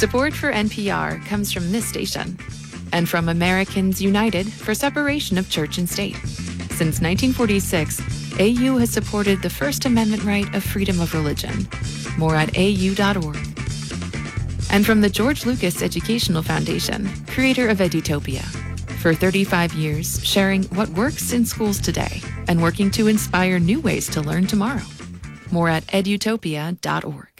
Support for NPR comes from this station and from Americans United for Separation of Church and State. Since 1946, AU has supported the First Amendment right of freedom of religion. More at au.org. And from the George Lucas Educational Foundation, creator of Edutopia. For 35 years, sharing what works in schools today and working to inspire new ways to learn tomorrow. More at edutopia.org.